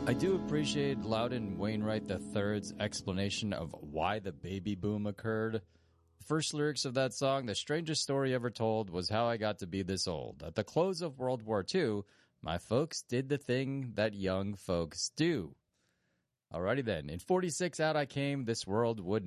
I do appreciate Loudon Wainwright III's explanation of why the baby boom occurred. The first lyrics of that song, "The strangest story ever told was how I got to be this old. At the close of World War II, my folks did the thing that young folks do." Alrighty then. In 46, Out I Came, This World Would